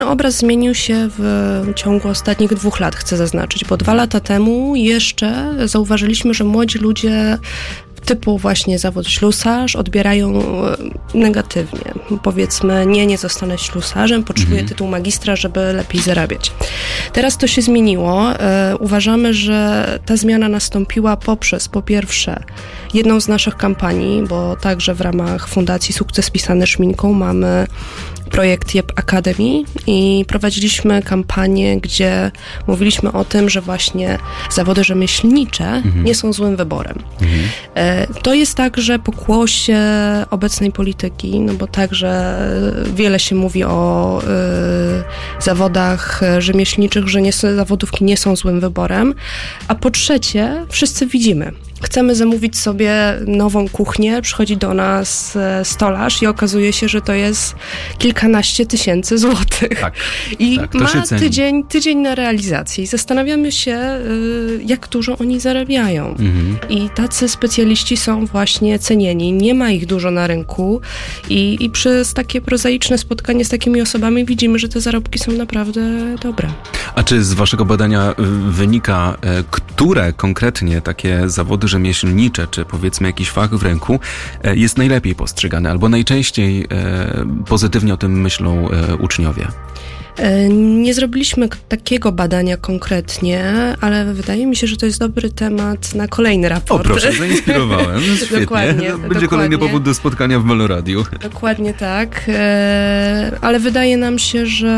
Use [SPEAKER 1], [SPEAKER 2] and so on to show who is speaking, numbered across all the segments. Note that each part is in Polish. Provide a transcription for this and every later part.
[SPEAKER 1] Obraz zmienił się w ciągu ostatnich 2 lat, chcę zaznaczyć, bo 2 lata temu jeszcze zauważyliśmy, że młodzi ludzie typu właśnie zawód ślusarz odbierają negatywnie. Powiedzmy, nie zostanę ślusarzem, potrzebuję tytuł magistra, żeby lepiej zarabiać. Teraz to się zmieniło. Uważamy, że ta zmiana nastąpiła poprzez, po pierwsze, jedną z naszych kampanii, bo także w ramach Fundacji Sukces Pisany Szminką mamy projekt Jeb Academy i prowadziliśmy kampanię, gdzie mówiliśmy o tym, że właśnie zawody rzemieślnicze nie są złym wyborem. To jest także pokłosie obecnej polityki, no bo także wiele się mówi o zawodach rzemieślniczych, że zawodówki nie są złym wyborem, a po trzecie wszyscy widzimy. Chcemy zamówić sobie nową kuchnię, przychodzi do nas stolarz i okazuje się, że to jest kilkanaście tysięcy złotych. Tak, i
[SPEAKER 2] tak,
[SPEAKER 1] ma tydzień na realizację. I zastanawiamy się, jak dużo oni zarabiają. I tacy specjaliści są właśnie cenieni. Nie ma ich dużo na rynku i przez takie prozaiczne spotkanie z takimi osobami widzimy, że te zarobki są naprawdę dobre.
[SPEAKER 2] A czy z waszego badania wynika, które konkretnie takie zawody rzemieślnicze, czy powiedzmy jakiś fach w ręku jest najlepiej postrzegany, albo najczęściej pozytywnie o tym myślą uczniowie?
[SPEAKER 1] Nie zrobiliśmy takiego badania konkretnie, ale wydaje mi się, że to jest dobry temat na kolejny raport.
[SPEAKER 2] O proszę, zainspirowałem. Świetnie. Dokładnie. Będzie kolejny powód do spotkania w Meloradiu.
[SPEAKER 1] Dokładnie tak. Ale wydaje nam się, że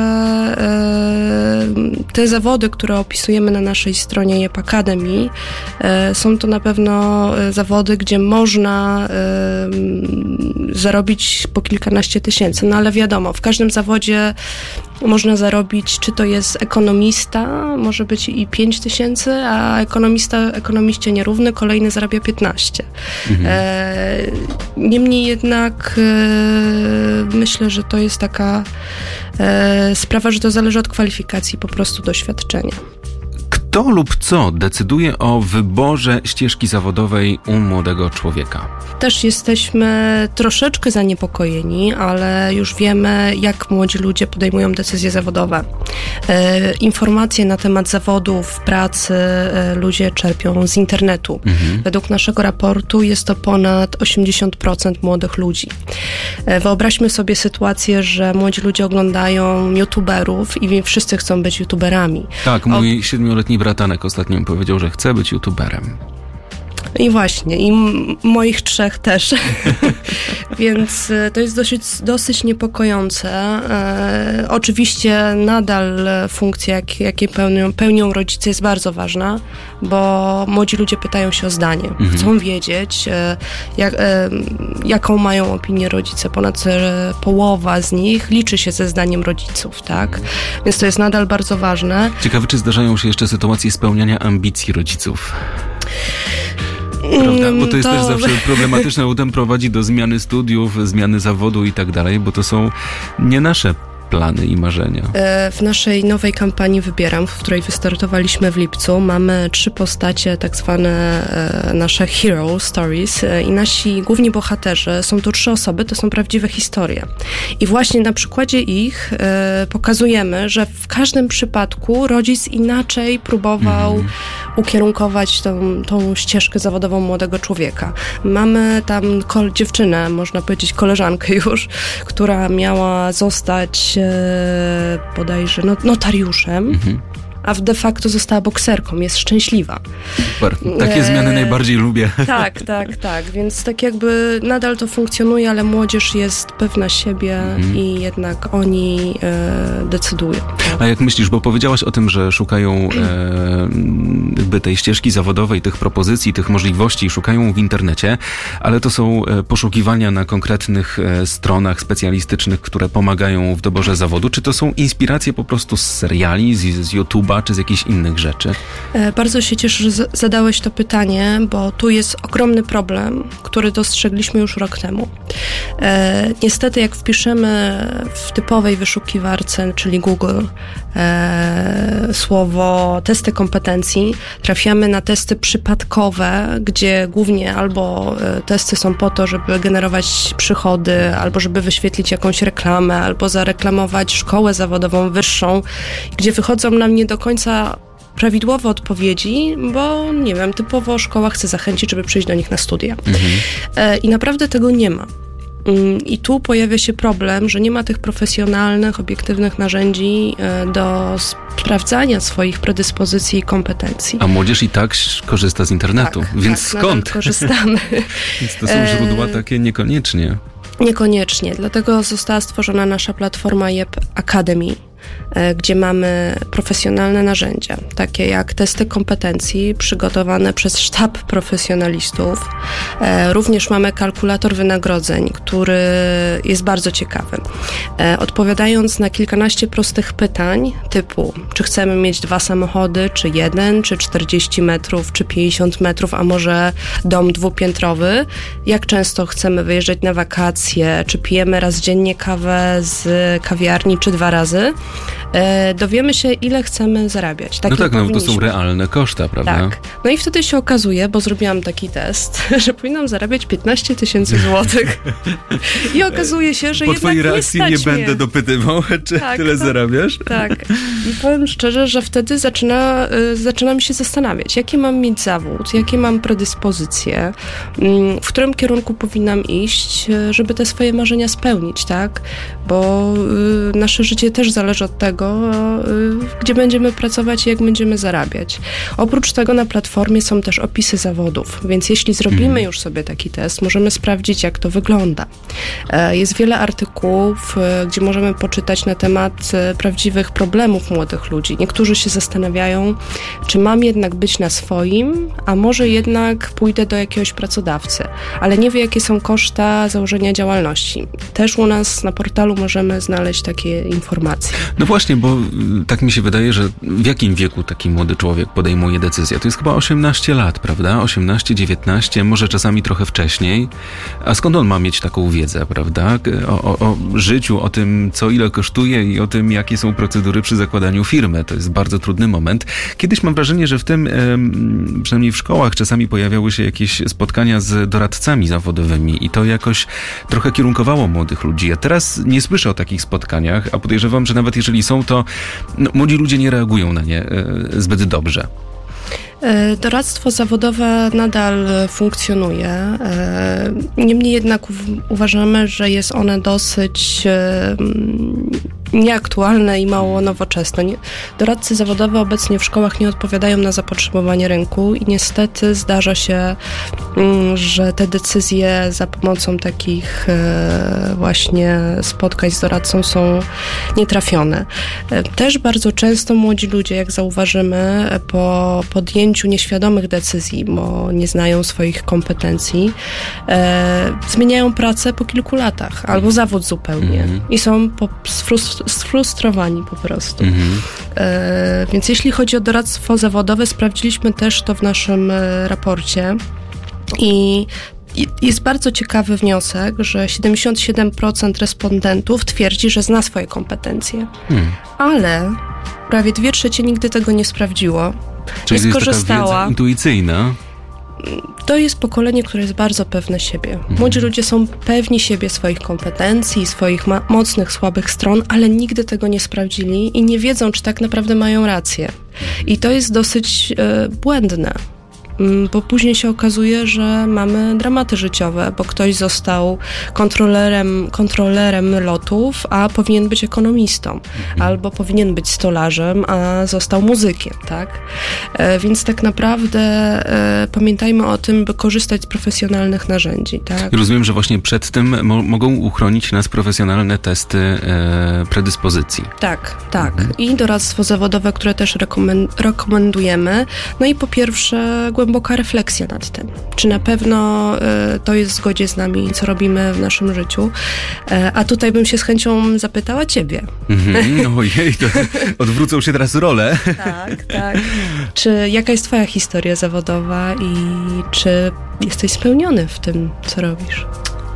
[SPEAKER 1] te zawody, które opisujemy na naszej stronie Jeb Academy, są to na pewno zawody, gdzie można zarobić po kilkanaście tysięcy. No ale wiadomo, w każdym zawodzie można zarobić, czy to jest ekonomista, może być i 5 tysięcy, a ekonomiście nierówny, kolejny zarabia 15. Niemniej jednak myślę, że to jest taka sprawa, że to zależy od kwalifikacji, po prostu doświadczenia.
[SPEAKER 2] Kto lub co decyduje o wyborze ścieżki zawodowej u młodego człowieka?
[SPEAKER 1] Też jesteśmy troszeczkę zaniepokojeni, ale już wiemy, jak młodzi ludzie podejmują decyzje zawodowe. Informacje na temat zawodów, pracy ludzie czerpią z internetu. Według naszego raportu jest to ponad 80% młodych ludzi. Wyobraźmy sobie sytuację, że młodzi ludzie oglądają youtuberów i wszyscy chcą być youtuberami.
[SPEAKER 2] Tak, mój 7-letni bratanek ostatnio mi powiedział, że chce być youtuberem.
[SPEAKER 1] I właśnie, i moich 3 też. Więc to jest dosyć niepokojące. Oczywiście nadal funkcja, jakie pełnią rodzice, jest bardzo ważna, bo młodzi ludzie pytają się o zdanie. Chcą wiedzieć, jaką mają opinię rodzice. Ponad połowa z nich liczy się ze zdaniem rodziców, tak? Więc to jest nadal bardzo ważne.
[SPEAKER 2] Ciekawe, czy zdarzają się jeszcze sytuacje spełniania ambicji rodziców? Prawda? Bo to jest też zawsze problematyczne, bo ten prowadzi do zmiany studiów, zmiany zawodu i tak dalej, bo to są nie nasze plany i marzenia.
[SPEAKER 1] W naszej nowej kampanii Wybieram, w której wystartowaliśmy w lipcu, mamy 3 postacie, tak zwane nasze hero stories i nasi główni bohaterzy, są to 3 osoby, to są prawdziwe historie. I właśnie na przykładzie ich pokazujemy, że w każdym przypadku rodzic inaczej próbował ukierunkować tą ścieżkę zawodową młodego człowieka. Mamy tam dziewczynę, można powiedzieć koleżankę już, która miała zostać bodajże notariuszem, a de facto została bokserką, jest szczęśliwa.
[SPEAKER 2] Super, takie zmiany najbardziej lubię.
[SPEAKER 1] Tak, więc tak jakby nadal to funkcjonuje, ale młodzież jest pewna siebie i jednak oni decydują.
[SPEAKER 2] A jak myślisz, bo powiedziałaś o tym, że szukają jakby tej ścieżki zawodowej, tych propozycji, tych możliwości, szukają w internecie, ale to są poszukiwania na konkretnych stronach specjalistycznych, które pomagają w doborze zawodu. Czy to są inspiracje po prostu z seriali, z YouTube'a, czy z jakichś innych rzeczy?
[SPEAKER 1] Bardzo się cieszę, że zadałeś to pytanie, bo tu jest ogromny problem, który dostrzegliśmy już rok temu. Niestety, jak wpiszemy w typowej wyszukiwarce, czyli Google, słowo testy kompetencji, trafiamy na testy przypadkowe, gdzie głównie albo testy są po to, żeby generować przychody, albo żeby wyświetlić jakąś reklamę, albo zareklamować szkołę zawodową wyższą, gdzie wychodzą nam nie do końca prawidłowe odpowiedzi, bo nie wiem, typowo szkoła chce zachęcić, żeby przyjść do nich na studia. I naprawdę tego nie ma. I tu pojawia się problem, że nie ma tych profesjonalnych, obiektywnych narzędzi do sprawdzania swoich predyspozycji i kompetencji.
[SPEAKER 2] A młodzież i tak korzysta z internetu, więc skąd?
[SPEAKER 1] Korzystamy.
[SPEAKER 2] Więc to są źródła takie niekoniecznie.
[SPEAKER 1] Niekoniecznie, dlatego została stworzona nasza platforma JEP Academy, gdzie mamy profesjonalne narzędzia, takie jak testy kompetencji przygotowane przez sztab profesjonalistów. Również mamy kalkulator wynagrodzeń, który jest bardzo ciekawy. Odpowiadając na kilkanaście prostych pytań typu, czy chcemy mieć 2 samochody, czy 1, czy 40 metrów, czy 50 metrów, a może dom 2-piętrowy, jak często chcemy wyjeżdżać na wakacje, czy pijemy raz dziennie kawę z kawiarni, czy 2 razy, dowiemy się, ile chcemy zarabiać.
[SPEAKER 2] No tak, no to są realne koszta, prawda?
[SPEAKER 1] Tak. No i wtedy się okazuje, bo zrobiłam taki test, że powinnam zarabiać 15 000 złotych. I okazuje się, że
[SPEAKER 2] po
[SPEAKER 1] jednak
[SPEAKER 2] twojej reakcji nie będę dopytywał, czy tyle zarabiasz?
[SPEAKER 1] Tak. I powiem szczerze, że wtedy zaczynam się zastanawiać, jaki mam mieć zawód, jakie mam predyspozycje, w którym kierunku powinnam iść, żeby te swoje marzenia spełnić, tak? Bo nasze życie też zależy od tego, gdzie będziemy pracować i jak będziemy zarabiać. Oprócz tego na platformie są też opisy zawodów, więc jeśli zrobimy już sobie taki test, możemy sprawdzić, jak to wygląda. Jest wiele artykułów, gdzie możemy poczytać na temat prawdziwych problemów młodych ludzi. Niektórzy się zastanawiają, czy mam jednak być na swoim, a może jednak pójdę do jakiegoś pracodawcy, ale nie wie, jakie są koszta założenia działalności. Też u nas na portalu możemy znaleźć takie informacje.
[SPEAKER 2] No właśnie, bo tak mi się wydaje, że w jakim wieku taki młody człowiek podejmuje decyzję? To jest chyba 18 lat, prawda? 18, 19, może czasami trochę wcześniej. A skąd on ma mieć taką wiedzę, prawda? O życiu, o tym, co ile kosztuje i o tym, jakie są procedury przy zakładaniu firmy. To jest bardzo trudny moment. Kiedyś mam wrażenie, że w tym, przynajmniej w szkołach, czasami pojawiały się jakieś spotkania z doradcami zawodowymi i to jakoś trochę kierunkowało młodych ludzi. Ja teraz nie słyszę o takich spotkaniach, a podejrzewam, że nawet jeżeli są, to młodzi ludzie nie reagują na nie zbyt dobrze.
[SPEAKER 1] Doradztwo zawodowe nadal funkcjonuje. Niemniej jednak uważamy, że jest one dosyć nieaktualne i mało nowoczesne. Doradcy zawodowe obecnie w szkołach nie odpowiadają na zapotrzebowanie rynku i niestety zdarza się, że te decyzje za pomocą takich właśnie spotkań z doradcą są nietrafione. Też bardzo często młodzi ludzie, jak zauważymy, po podjęciu nieświadomych decyzji, bo nie znają swoich kompetencji, zmieniają pracę po kilku latach albo zawód zupełnie i są sfrustrowani po prostu. Więc jeśli chodzi o doradztwo zawodowe, sprawdziliśmy też to w naszym raporcie i jest bardzo ciekawy wniosek, że 77% respondentów twierdzi, że zna swoje kompetencje, ale prawie 2/3 nigdy tego nie sprawdziło.
[SPEAKER 2] Czyli
[SPEAKER 1] nie
[SPEAKER 2] skorzystała. Jest taka wiedza intuicyjna.
[SPEAKER 1] To jest pokolenie, które jest bardzo pewne siebie. Młodzi ludzie są pewni siebie, swoich kompetencji, swoich mocnych, słabych stron, ale nigdy tego nie sprawdzili i nie wiedzą, czy tak naprawdę mają rację. I to jest dosyć błędne. Bo później się okazuje, że mamy dramaty życiowe, bo ktoś został kontrolerem lotów, a powinien być ekonomistą, albo powinien być stolarzem, a został muzykiem, tak? Więc tak naprawdę pamiętajmy o tym, by korzystać z profesjonalnych narzędzi, tak?
[SPEAKER 2] Rozumiem, że właśnie przed tym mogą uchronić nas profesjonalne testy predyspozycji.
[SPEAKER 1] Tak. I doradztwo zawodowe, które też rekomendujemy. No i po pierwsze głęboka refleksja nad tym. Czy na pewno to jest w zgodzie z nami, co robimy w naszym życiu. A tutaj bym się z chęcią zapytała ciebie.
[SPEAKER 2] Ojej, to odwrócą się teraz role.
[SPEAKER 1] Tak. Jaka jest twoja historia zawodowa i czy jesteś spełniony w tym, co robisz?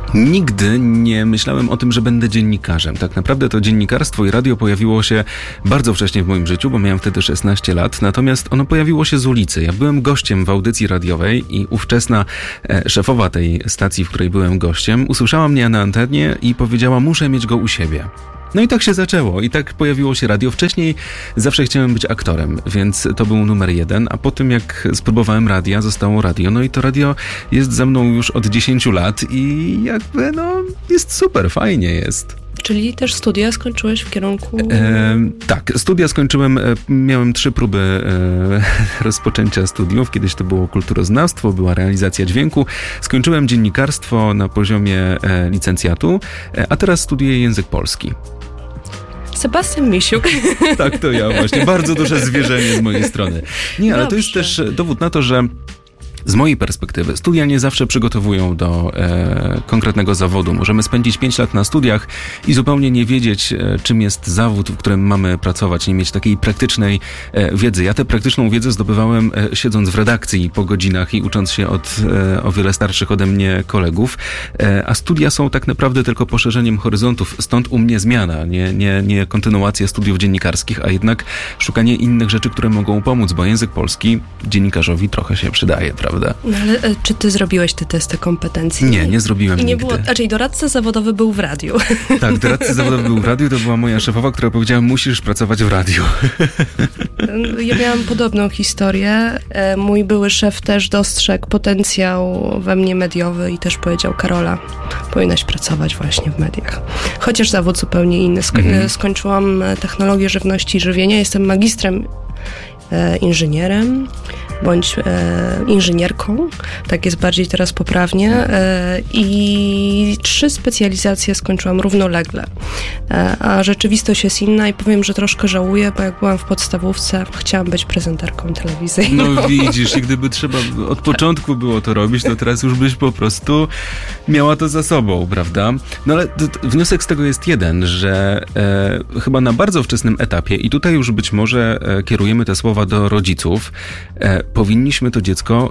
[SPEAKER 2] Nigdy nie myślałem o tym, że będę dziennikarzem. Tak naprawdę to dziennikarstwo i radio pojawiło się bardzo wcześnie w moim życiu, bo miałem wtedy 16 lat, natomiast ono pojawiło się z ulicy. Ja byłem gościem w audycji radiowej i ówczesna szefowa tej stacji, w której byłem gościem, usłyszała mnie na antenie i powiedziała: muszę mieć go u siebie. No i tak się zaczęło i tak pojawiło się radio. Wcześniej zawsze chciałem być aktorem, więc to był numer 1, a po tym jak spróbowałem radia, zostało radio. No i to radio jest ze mną już od 10 lat i jakby jest super, fajnie jest.
[SPEAKER 1] Czyli też studia skończyłeś w kierunku...
[SPEAKER 2] Tak, studia skończyłem, miałem 3 próby rozpoczęcia studiów. Kiedyś to było kulturoznawstwo, była realizacja dźwięku. Skończyłem dziennikarstwo na poziomie licencjatu, a teraz studiuję język polski.
[SPEAKER 1] Sebastian Misiuk.
[SPEAKER 2] Tak, to ja właśnie. Bardzo duże zwierzenie z mojej strony. Nie, ale to jest też dowód na to, że z mojej perspektywy studia nie zawsze przygotowują do konkretnego zawodu. Możemy spędzić 5 lat na studiach i zupełnie nie wiedzieć, czym jest zawód, w którym mamy pracować, nie mieć takiej praktycznej wiedzy. Ja tę praktyczną wiedzę zdobywałem siedząc w redakcji po godzinach i ucząc się od o wiele starszych ode mnie kolegów, a studia są tak naprawdę tylko poszerzeniem horyzontów. Stąd u mnie zmiana, nie kontynuacja studiów dziennikarskich, a jednak szukanie innych rzeczy, które mogą pomóc, bo język polski dziennikarzowi trochę się przydaje, prawda?
[SPEAKER 1] No ale czy ty zrobiłeś te testy kompetencji?
[SPEAKER 2] Nie zrobiłem nigdy.
[SPEAKER 1] Czyli doradca zawodowy był w radiu.
[SPEAKER 2] Tak, doradca zawodowy był w radiu, to była moja szefowa, która powiedziała: musisz pracować w radiu.
[SPEAKER 1] Ja miałam podobną historię. Mój były szef też dostrzegł potencjał we mnie mediowy i też powiedział: Karola, powinnaś pracować właśnie w mediach. Chociaż zawód zupełnie inny. Skończyłam technologię żywności i żywienia, jestem magistrem inżynierem bądź inżynierką, tak jest bardziej teraz poprawnie, i 3 specjalizacje skończyłam równolegle. A rzeczywistość jest inna i powiem, że troszkę żałuję, bo jak byłam w podstawówce, chciałam być prezenterką telewizyjną.
[SPEAKER 2] No widzisz, i gdyby trzeba od początku było to robić, to teraz już byś po prostu miała to za sobą, prawda? No ale wniosek z tego jest jeden, że chyba na bardzo wczesnym etapie, i tutaj już być może kierujemy te słowa do rodziców, powinniśmy to dziecko,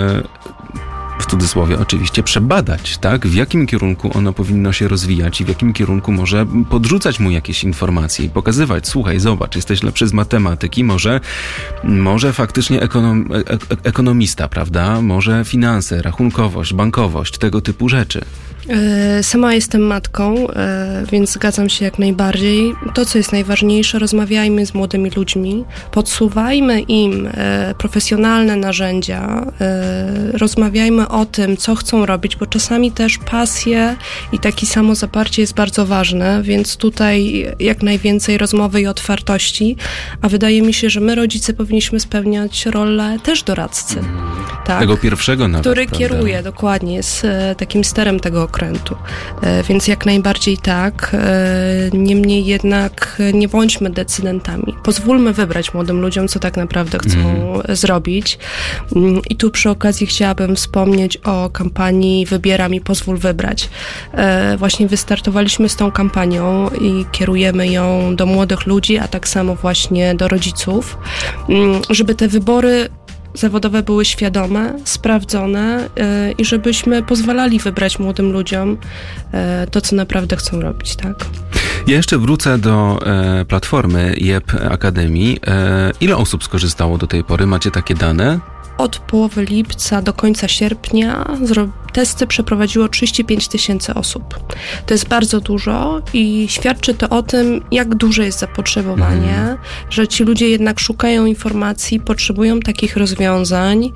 [SPEAKER 2] w cudzysłowie oczywiście, przebadać, tak? W jakim kierunku ono powinno się rozwijać i w jakim kierunku może podrzucać mu jakieś informacje i pokazywać: słuchaj, zobacz, jesteś lepszy z matematyki, może faktycznie ekonomista, prawda? Może finanse, rachunkowość, bankowość, tego typu rzeczy.
[SPEAKER 1] Sama jestem matką, więc zgadzam się jak najbardziej. To, co jest najważniejsze, rozmawiajmy z młodymi ludźmi, podsuwajmy im profesjonalne narzędzia, rozmawiajmy o tym, co chcą robić, bo czasami też pasje i takie samozaparcie jest bardzo ważne, więc tutaj jak najwięcej rozmowy i otwartości, a wydaje mi się, że my, rodzice, powinniśmy spełniać rolę też doradcy. Tak?
[SPEAKER 2] Tego pierwszego nawet,
[SPEAKER 1] który
[SPEAKER 2] prawda?
[SPEAKER 1] kieruje, dokładnie, jest takim sterem tego okrętu. Więc jak najbardziej tak. Niemniej jednak nie bądźmy decydentami. Pozwólmy wybrać młodym ludziom, co tak naprawdę chcą zrobić. I tu przy okazji chciałabym wspomnieć o kampanii Wybieram i pozwól wybrać. Właśnie wystartowaliśmy z tą kampanią i kierujemy ją do młodych ludzi, a tak samo właśnie do rodziców, żeby te wybory zawodowe były świadome, sprawdzone i żebyśmy pozwalali wybrać młodym ludziom to, co naprawdę chcą robić, tak?
[SPEAKER 2] Ja jeszcze wrócę do platformy JEP Akademii. Ile osób skorzystało do tej pory? Macie takie dane?
[SPEAKER 1] Od połowy lipca do końca sierpnia testy przeprowadziło 35 000 osób. To jest bardzo dużo i świadczy to o tym, jak duże jest zapotrzebowanie, że ci ludzie jednak szukają informacji, potrzebują takich rozwiązań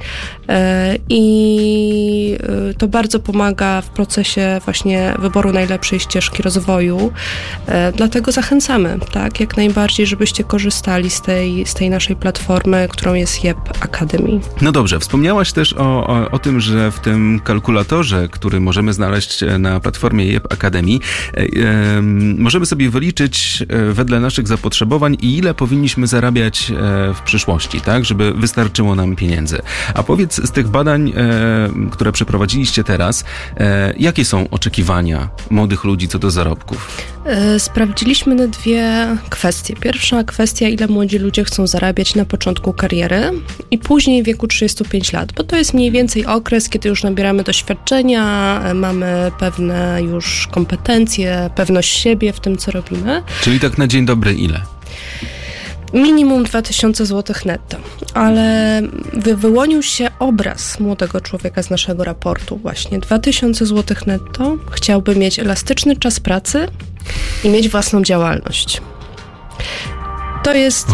[SPEAKER 1] i to bardzo pomaga w procesie właśnie wyboru najlepszej ścieżki rozwoju. Dlatego zachęcamy, tak, jak najbardziej, żebyście korzystali z tej naszej platformy, którą jest JEP Academy.
[SPEAKER 2] No dobrze, wspomniałaś też o tym, że w tym kalkulatorze, który możemy znaleźć na platformie JEP Academy, możemy sobie wyliczyć wedle naszych zapotrzebowań i ile powinniśmy zarabiać w przyszłości, tak, żeby wystarczyło nam pieniędzy. A powiedz, z tych badań, które przeprowadziliście teraz, jakie są oczekiwania młodych ludzi co do zarobków?
[SPEAKER 1] Sprawdziliśmy dwie kwestie. Pierwsza kwestia, ile młodzi ludzie chcą zarabiać na początku kariery i później w wieku 35 lat, bo to jest mniej więcej okres, kiedy już nabieramy doświadczenia, mamy pewne już kompetencje, pewność siebie w tym, co robimy.
[SPEAKER 2] Czyli tak na dzień dobry ile?
[SPEAKER 1] Minimum 2000 zł netto, ale wyłonił się obraz młodego człowieka z naszego raportu. Właśnie 2000 zł netto, chciałby mieć elastyczny czas pracy i mieć własną działalność. To jest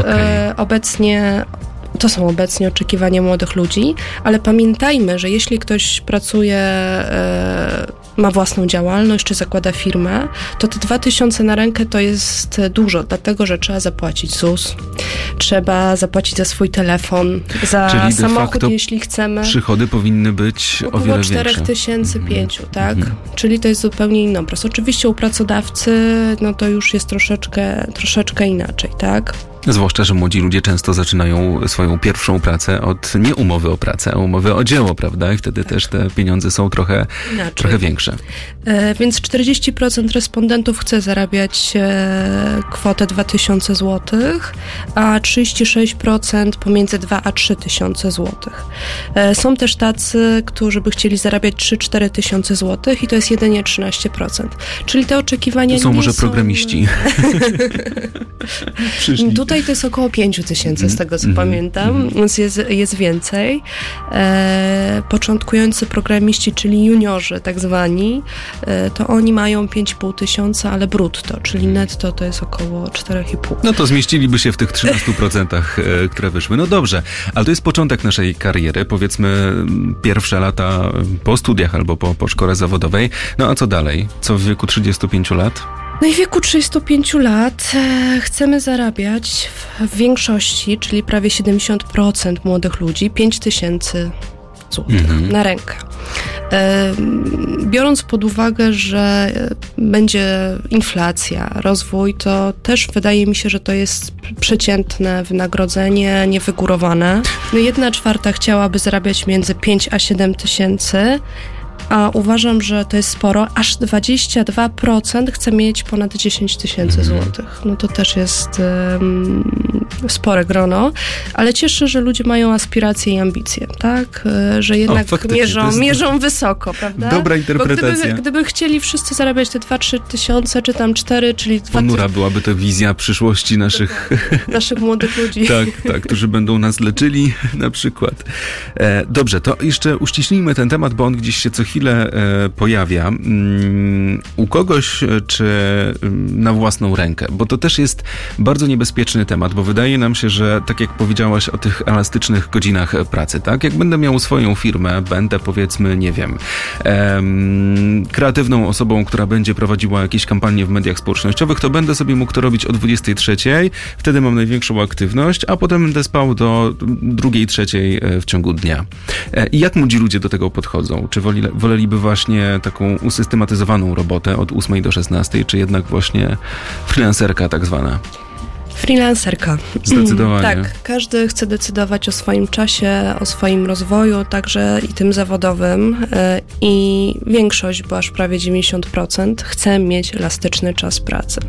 [SPEAKER 1] To są obecnie oczekiwania młodych ludzi, ale pamiętajmy, że jeśli ktoś pracuje, ma własną działalność czy zakłada firmę, to te 2000 na rękę to jest dużo, dlatego że trzeba zapłacić ZUS, trzeba zapłacić za swój telefon, za
[SPEAKER 2] czyli
[SPEAKER 1] samochód, jeśli chcemy.
[SPEAKER 2] Przychody powinny być o wiele większe.
[SPEAKER 1] 4500, tak? Czyli to jest zupełnie inny obraz. Oczywiście u pracodawcy no to już jest troszeczkę inaczej, tak?
[SPEAKER 2] Zwłaszcza, że młodzi ludzie często zaczynają swoją pierwszą pracę od nie umowy o pracę, a umowy o dzieło, prawda? I wtedy też te pieniądze są trochę większe.
[SPEAKER 1] Więc 40% respondentów chce zarabiać kwotę 2000 zł, a 36% pomiędzy 2 a 3 tysiące złotych. Są też tacy, którzy by chcieli zarabiać 3-4 tysiące złotych i to jest jedynie 13%. Czyli te oczekiwania
[SPEAKER 2] to są może programiści. Przyszli.
[SPEAKER 1] Tutaj to jest około 5000 z tego, co pamiętam, więc jest więcej. Początkujący programiści, czyli juniorzy tak zwani, to oni mają 5500, ale brutto, czyli netto to jest około 4,5.
[SPEAKER 2] No to zmieściliby się w tych 13%, które wyszły. No dobrze, ale to jest początek naszej kariery, powiedzmy pierwsze lata po studiach albo po szkole zawodowej. No a co dalej? Co w wieku 35 lat?
[SPEAKER 1] No i w wieku 35 lat chcemy zarabiać w większości, czyli prawie 70% młodych ludzi, 5000 złotych na rękę. Biorąc pod uwagę, że będzie inflacja, rozwój, to też wydaje mi się, że to jest przeciętne wynagrodzenie, niewygórowane. No 1/4 chciałaby zarabiać między 5 a 7 tysięcy, a uważam, że to jest sporo, aż 22% chce mieć ponad 10 tysięcy złotych. No to też jest spore grono, ale cieszę, że ludzie mają aspiracje i ambicje, tak? Że jednak mierzą wysoko, prawda?
[SPEAKER 2] Dobra interpretacja.
[SPEAKER 1] Bo gdyby chcieli wszyscy zarabiać te 2-3 tysiące, czy tam 4, czyli...
[SPEAKER 2] Ponura byłaby to wizja przyszłości naszych
[SPEAKER 1] młodych ludzi.
[SPEAKER 2] Tak, którzy będą nas leczyli na przykład. Dobrze, to jeszcze uściślijmy ten temat, bo on gdzieś się co chwilę pojawia. U kogoś, czy na własną rękę, bo to też jest bardzo niebezpieczny temat, bo wydaje nam się, że tak jak powiedziałaś o tych elastycznych godzinach pracy, tak? Jak będę miał swoją firmę, będę powiedzmy, nie wiem, kreatywną osobą, która będzie prowadziła jakieś kampanie w mediach społecznościowych, to będę sobie mógł to robić o 23:00, wtedy mam największą aktywność, a potem będę spał do 2:00, 3:00 w ciągu dnia. I jak młodzi ludzie do tego podchodzą? Czy woleliby właśnie taką usystematyzowaną robotę od 8:00 do 16:00, czy jednak właśnie freelancerka tak zwana?
[SPEAKER 1] Freelancerka.
[SPEAKER 2] Zdecydowanie.
[SPEAKER 1] Tak, każdy chce decydować o swoim czasie, o swoim rozwoju, także i tym zawodowym, i większość, bo aż prawie 90% chce mieć elastyczny czas pracy.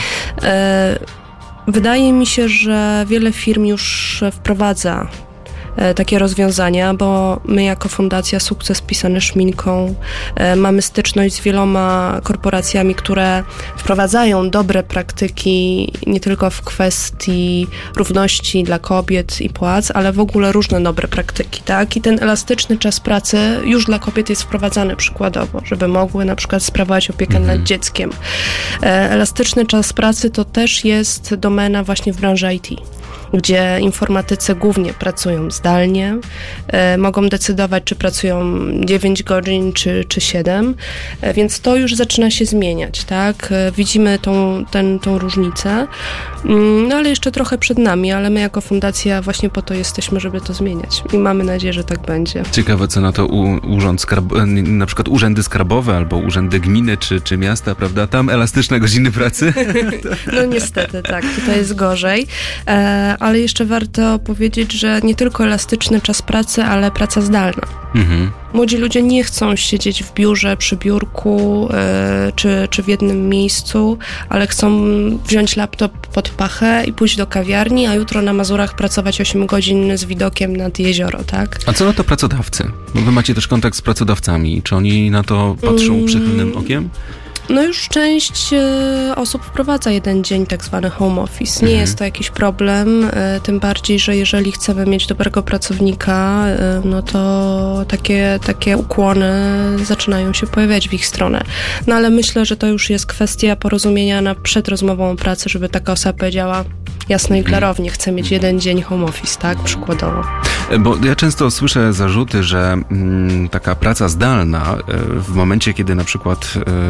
[SPEAKER 1] Wydaje mi się, że wiele firm już wprowadza takie rozwiązania, bo my jako Fundacja Sukces pisany szminką mamy styczność z wieloma korporacjami, które wprowadzają dobre praktyki nie tylko w kwestii równości dla kobiet i płac, ale w ogóle różne dobre praktyki, tak? I ten elastyczny czas pracy już dla kobiet jest wprowadzany przykładowo, żeby mogły na przykład sprawować opiekę nad dzieckiem. Elastyczny czas pracy to też jest domena właśnie w branży IT, gdzie informatycy głównie pracują zdalnie, mogą decydować, czy pracują 9 godzin, czy 7, więc to już zaczyna się zmieniać, tak? Widzimy tą różnicę, no ale jeszcze trochę przed nami, ale my jako fundacja właśnie po to jesteśmy, żeby to zmieniać i mamy nadzieję, że tak będzie.
[SPEAKER 2] Ciekawe, co na to na przykład urzędy skarbowe albo urzędy gminy czy miasta, prawda? Tam elastyczne godziny pracy.
[SPEAKER 1] No niestety, tak, tutaj jest gorzej, ale jeszcze warto powiedzieć, że nie tylko elastyczny czas pracy, ale praca zdalna. Młodzi ludzie nie chcą siedzieć w biurze, przy biurku czy w jednym miejscu, ale chcą wziąć laptop pod pachę i pójść do kawiarni, a jutro na Mazurach pracować 8 godzin z widokiem nad jezioro, tak?
[SPEAKER 2] A co na to pracodawcy? Bo wy macie też kontakt z pracodawcami. Czy oni na to patrzą przychylnym okiem?
[SPEAKER 1] No już część osób wprowadza 1 dzień tak zwany home office. Nie jest to jakiś problem, tym bardziej, że jeżeli chcemy mieć dobrego pracownika, no to takie ukłony zaczynają się pojawiać w ich stronę. No ale myślę, że to już jest kwestia porozumienia przed rozmową o pracy, żeby taka osoba powiedziała jasno i klarownie, chcę mieć 1 dzień home office, tak? Przykładowo.
[SPEAKER 2] Bo ja często słyszę zarzuty, że taka praca zdalna w momencie, kiedy na przykład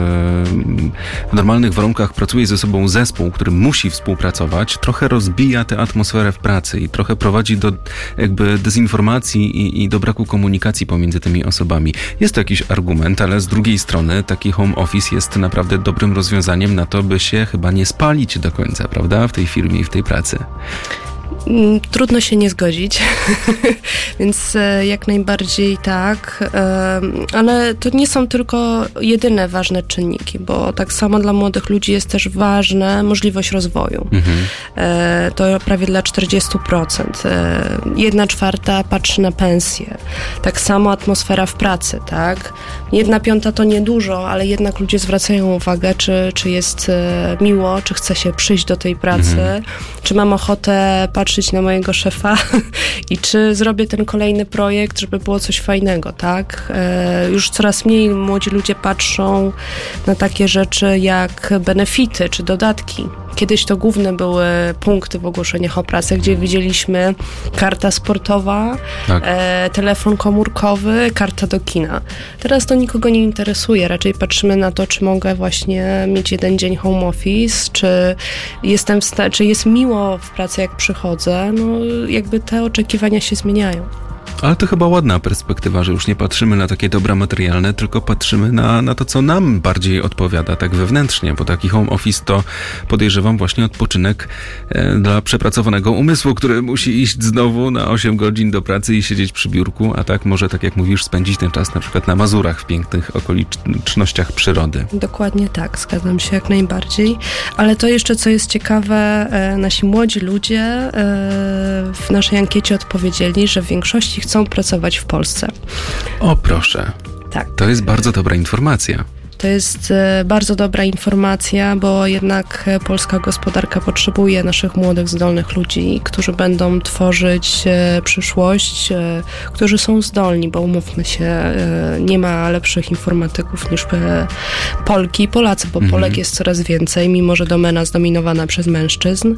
[SPEAKER 2] w normalnych warunkach pracuje ze sobą zespół, który musi współpracować, trochę rozbija tę atmosferę w pracy i trochę prowadzi do jakby dezinformacji i do braku komunikacji pomiędzy tymi osobami. Jest to jakiś argument, ale z drugiej strony taki home office jest naprawdę dobrym rozwiązaniem na to, by się chyba nie spalić do końca, prawda? W tej firmie i w tej pracy.
[SPEAKER 1] Trudno się nie zgodzić, więc jak najbardziej tak, ale to nie są tylko jedyne ważne czynniki, bo tak samo dla młodych ludzi jest też ważna możliwość rozwoju. To prawie dla 40%. 1/4 patrzy na pensję. Tak samo atmosfera w pracy, tak? 1/5 to niedużo, ale jednak ludzie zwracają uwagę, czy jest miło, czy chce się przyjść do tej pracy, czy mam ochotę patrzeć na mojego szefa i czy zrobię ten kolejny projekt, żeby było coś fajnego, tak? Już coraz mniej młodzi ludzie patrzą na takie rzeczy jak benefity czy dodatki. Kiedyś to główne były punkty w ogłoszeniach o pracę, gdzie widzieliśmy karta sportowa, tak. Telefon komórkowy, karta do kina. Teraz to nikogo nie interesuje. Raczej patrzymy na to, czy mogę właśnie mieć 1 dzień home office, czy jest miło w pracy, jak przychodzę. No jakby te oczekiwania się zmieniają.
[SPEAKER 2] Ale to chyba ładna perspektywa, że już nie patrzymy na takie dobra materialne, tylko patrzymy na to, co nam bardziej odpowiada tak wewnętrznie, bo taki home office to podejrzewam właśnie odpoczynek dla przepracowanego umysłu, który musi iść znowu na 8 godzin do pracy i siedzieć przy biurku, a tak może, tak jak mówisz, spędzić ten czas na przykład na Mazurach w pięknych okolicznościach przyrody.
[SPEAKER 1] Dokładnie tak, zgadzam się jak najbardziej, ale to jeszcze, co jest ciekawe, nasi młodzi ludzie w naszej ankiecie odpowiedzieli, że w większości chcą pracować w Polsce.
[SPEAKER 2] O proszę.
[SPEAKER 1] Tak.
[SPEAKER 2] To jest bardzo dobra informacja.
[SPEAKER 1] To jest bardzo dobra informacja, bo jednak polska gospodarka potrzebuje naszych młodych, zdolnych ludzi, którzy będą tworzyć przyszłość, którzy są zdolni, bo umówmy się, nie ma lepszych informatyków niż Polki i Polacy, bo Polek jest coraz więcej, mimo że domena zdominowana przez mężczyzn.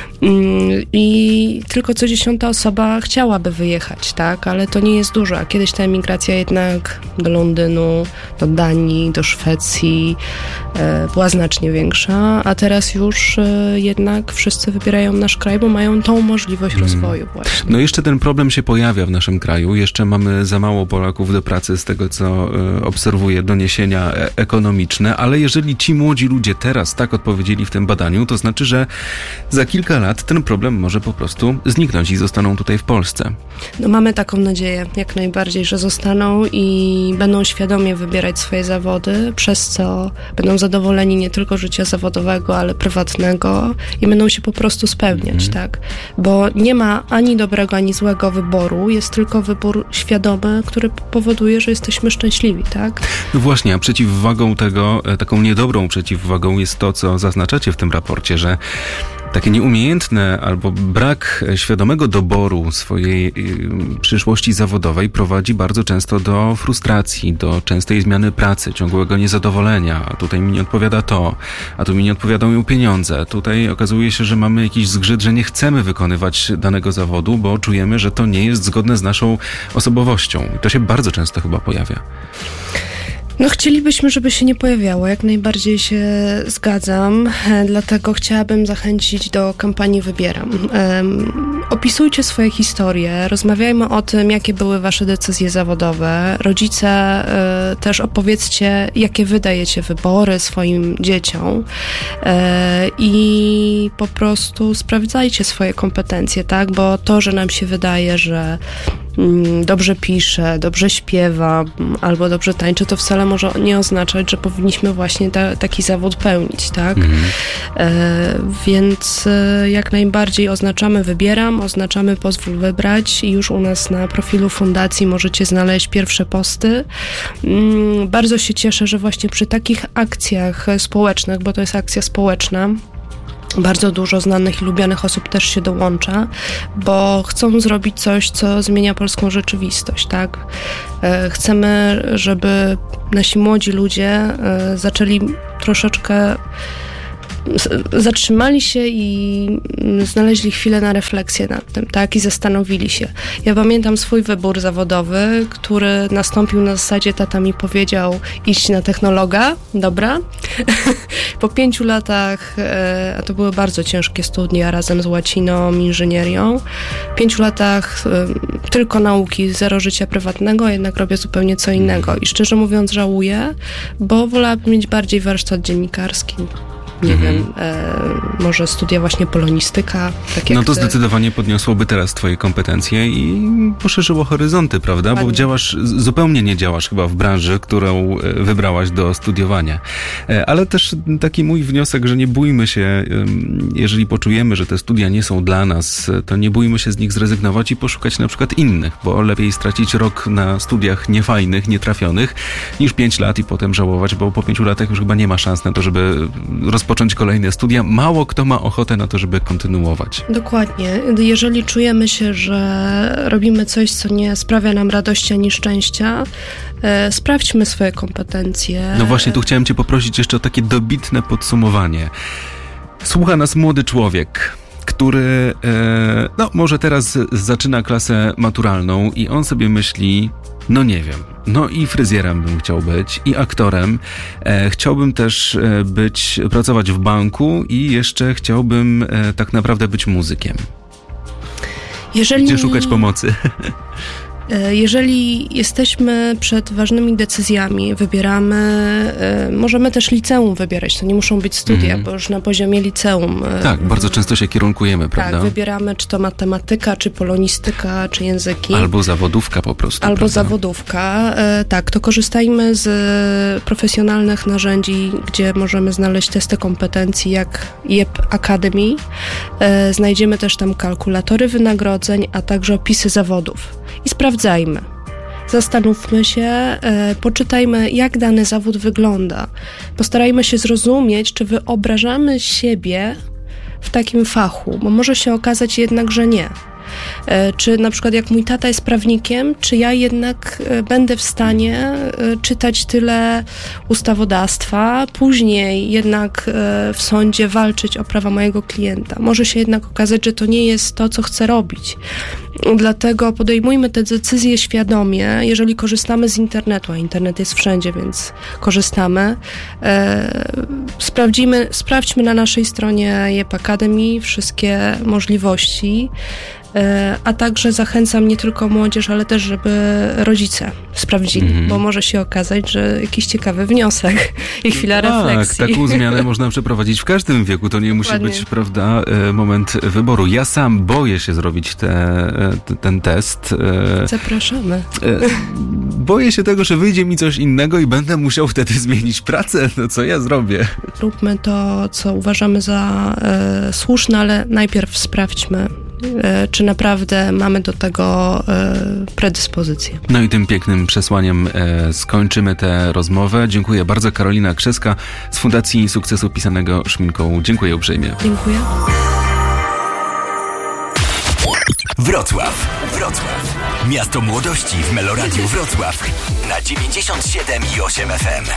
[SPEAKER 1] I tylko co 10. osoba chciałaby wyjechać, tak? Ale to nie jest dużo, a kiedyś ta emigracja jednak do Londynu, do Danii, do Szwecji była znacznie większa, a teraz już jednak wszyscy wybierają nasz kraj, bo mają tą możliwość rozwoju właśnie.
[SPEAKER 2] No jeszcze ten problem się pojawia w naszym kraju. Jeszcze mamy za mało Polaków do pracy z tego, co obserwuję doniesienia ekonomiczne, ale jeżeli ci młodzi ludzie teraz tak odpowiedzieli w tym badaniu, to znaczy, że za kilka lat ten problem może po prostu zniknąć i zostaną tutaj w Polsce.
[SPEAKER 1] No mamy taką nadzieję, jak najbardziej, że zostaną i będą świadomie wybierać swoje zawody, przez co będą zadowoleni nie tylko życia zawodowego, ale prywatnego i będą się po prostu spełniać, tak? Bo nie ma ani dobrego, ani złego wyboru, jest tylko wybór świadomy, który powoduje, że jesteśmy szczęśliwi, tak?
[SPEAKER 2] No właśnie, a przeciwwagą tego, taką niedobrą przeciwwagą jest to, co zaznaczacie w tym raporcie, że takie nieumiejętne albo brak świadomego doboru swojej przyszłości zawodowej prowadzi bardzo często do frustracji, do częstej zmiany pracy, ciągłego niezadowolenia. A tutaj mi nie odpowiada to, a tu mi nie odpowiadają pieniądze. Tutaj okazuje się, że mamy jakiś zgrzyt, że nie chcemy wykonywać danego zawodu, bo czujemy, że to nie jest zgodne z naszą osobowością. I to się bardzo często chyba pojawia.
[SPEAKER 1] No chcielibyśmy, żeby się nie pojawiało, jak najbardziej się zgadzam, dlatego chciałabym zachęcić do kampanii Wybieram. Opisujcie swoje historie, rozmawiajmy o tym, jakie były wasze decyzje zawodowe. Rodzice, też opowiedzcie, jakie wy dajecie wybory swoim dzieciom i po prostu sprawdzajcie swoje kompetencje, tak? Bo to, że nam się wydaje, że dobrze pisze, dobrze śpiewa albo dobrze tańczy, to wcale może nie oznaczać, że powinniśmy właśnie taki zawód pełnić, tak? Więc jak najbardziej wybieram, oznaczamy pozwól wybrać i już u nas na profilu fundacji możecie znaleźć pierwsze posty. Bardzo się cieszę, że właśnie przy takich akcjach społecznych, bo to jest akcja społeczna, bardzo dużo znanych i lubianych osób też się dołącza, bo chcą zrobić coś, co zmienia polską rzeczywistość, tak? Chcemy, żeby nasi młodzi ludzie zaczęli troszeczkę zatrzymali się i znaleźli chwilę na refleksję nad tym, tak? I zastanowili się. Ja pamiętam swój wybór zawodowy, który nastąpił na zasadzie, tata mi powiedział, idź na technologa, dobra. Po 5 latach, a to były bardzo ciężkie studia razem z łaciną, inżynierią, 5 latach tylko nauki, zero życia prywatnego, a jednak robię zupełnie co innego. I szczerze mówiąc żałuję, bo wolałabym mieć bardziej warsztat dziennikarski. Nie wiem, może studia właśnie polonistyka. Tak jak
[SPEAKER 2] no to zdecydowanie podniosłoby teraz twoje kompetencje i poszerzyło horyzonty, prawda? Bo zupełnie nie działasz chyba w branży, którą wybrałaś do studiowania. Ale też taki mój wniosek, że nie bójmy się, jeżeli poczujemy, że te studia nie są dla nas, to nie bójmy się z nich zrezygnować i poszukać na przykład innych, bo lepiej stracić rok na studiach niefajnych, nietrafionych, niż 5 lat i potem żałować, bo po 5 latach już chyba nie ma szans na to, żeby rozpocząć kolejne studia. Mało kto ma ochotę na to, żeby kontynuować.
[SPEAKER 1] Dokładnie. Jeżeli czujemy się, że robimy coś, co nie sprawia nam radości ani szczęścia, sprawdźmy swoje kompetencje.
[SPEAKER 2] No właśnie, tu chciałem cię poprosić jeszcze o takie dobitne podsumowanie. Słucha nas młody człowiek, który może teraz zaczyna klasę maturalną i on sobie myśli, no nie wiem, no i fryzjerem bym chciał być, i aktorem. Chciałbym też pracować w banku i jeszcze chciałbym tak naprawdę być muzykiem. Gdzie szukać pomocy?
[SPEAKER 1] Jeżeli jesteśmy przed ważnymi decyzjami, możemy też liceum wybierać, to nie muszą być studia, bo już na poziomie liceum.
[SPEAKER 2] Tak, bardzo często się kierunkujemy, prawda?
[SPEAKER 1] Tak, wybieramy czy to matematyka, czy polonistyka, czy języki.
[SPEAKER 2] Albo zawodówka po prostu.
[SPEAKER 1] Albo
[SPEAKER 2] prawda?
[SPEAKER 1] Zawodówka, tak, to korzystajmy z profesjonalnych narzędzi, gdzie możemy znaleźć testy kompetencji, jak JEP Academy. Znajdziemy też tam kalkulatory wynagrodzeń, a także opisy zawodów. I sprawdzajmy. Zastanówmy się, poczytajmy, jak dany zawód wygląda. Postarajmy się zrozumieć, czy wyobrażamy siebie w takim fachu, bo może się okazać jednak, że nie. Czy na przykład jak mój tata jest prawnikiem, czy ja jednak będę w stanie czytać tyle ustawodawstwa, później jednak w sądzie walczyć o prawa mojego klienta. Może się jednak okazać, że to nie jest to, co chcę robić. Dlatego podejmujmy te decyzje świadomie, jeżeli korzystamy z internetu, a internet jest wszędzie, więc korzystamy. Sprawdźmy na naszej stronie JEP Academy wszystkie możliwości. A także zachęcam nie tylko młodzież, ale też, żeby rodzice sprawdzili, bo może się okazać, że jakiś ciekawy wniosek i chwila refleksji.
[SPEAKER 2] Tak, taką zmianę można przeprowadzić w każdym wieku, to nie musi być, prawda, moment wyboru. Ja sam boję się zrobić ten test.
[SPEAKER 1] Zapraszamy.
[SPEAKER 2] Boję się tego, że wyjdzie mi coś innego i będę musiał wtedy zmienić pracę. No co ja zrobię?
[SPEAKER 1] Róbmy to, co uważamy za słuszne, ale najpierw sprawdźmy, czy naprawdę mamy do tego predyspozycję.
[SPEAKER 2] No i tym pięknym przesłaniem skończymy tę rozmowę. Dziękuję bardzo. Karolina Krzeska z Fundacji Sukcesu Pisanego Szminką. Dziękuję uprzejmie.
[SPEAKER 1] Dziękuję.
[SPEAKER 3] Wrocław. Miasto młodości w Meloradiu Wrocław na 97,8 FM.